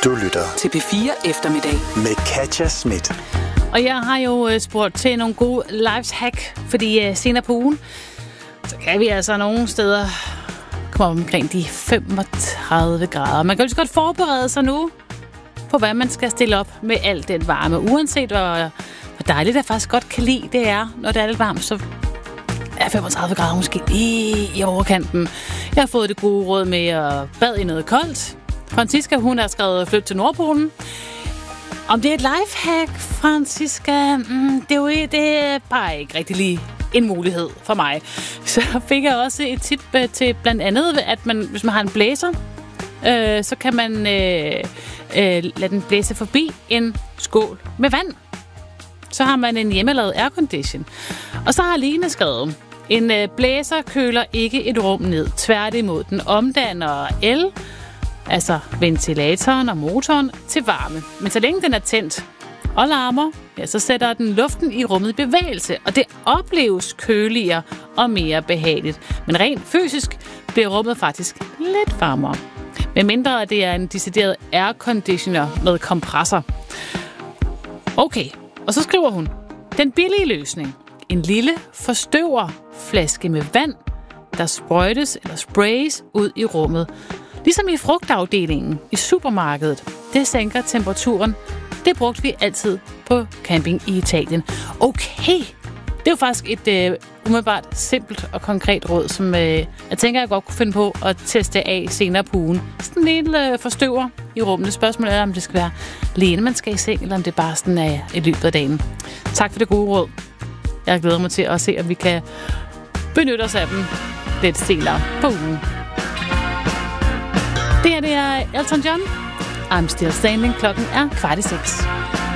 Du lytter til P4 Eftermiddag med Katja Schmidt. Og jeg har jo spurgt til nogle gode lifehack, fordi senere på ugen, så kan vi altså nogle steder komme omkring de 35 grader. Man kan jo så godt forberede sig nu på, hvad man skal stille op med al den varme. Uanset hvor dejligt jeg faktisk godt kan lide det er, når det er lidt varmt, så er 35 grader måske i overkanten. Jeg har fået det gode råd med at bade i noget koldt. Francisca, hun har skrevet flyt til Nordpolen. Om det er et lifehack, Francisca, det er bare ikke rigtig lige en mulighed for mig. Så fik jeg også et tip til blandt andet, at hvis man har en blæser, så kan man lade den blæse forbi en skål med vand. Så har man en hjemmelavet aircondition. Og så har Line skrevet, en blæser køler ikke et rum ned. Tværtimod, den omdanner el, altså ventilatoren og motoren, til varme. Men så længe den er tændt og larmer, ja, så sætter den luften i rummet i bevægelse, og det opleves køligere og mere behageligt. Men rent fysisk bliver rummet faktisk lidt varmere. Med mindre at det er en decideret airconditioner med kompressor. Okay, og så skriver hun, den billige løsning. En lille forstøverflaske med vand, der sprøjtes eller sprays ud i rummet. Ligesom i frugtafdelingen i supermarkedet. Det sænker temperaturen. Det brugte vi altid på camping i Italien. Okay, det er jo faktisk et umiddelbart simpelt og konkret råd, som jeg tænker, jeg godt kunne finde på at teste af senere på ugen. Sådan en lille forstøver i rummet. Spørgsmålet er, om det skal være alene, man skal i seng, eller om det bare sådan er i løbet af dagen. Tak for det gode råd. Jeg glæder mig til at se, om vi kan benytte os af dem lidt senere på ugen. Det her, det er Elton John. I'm Still Standing. Klokken er 5:15.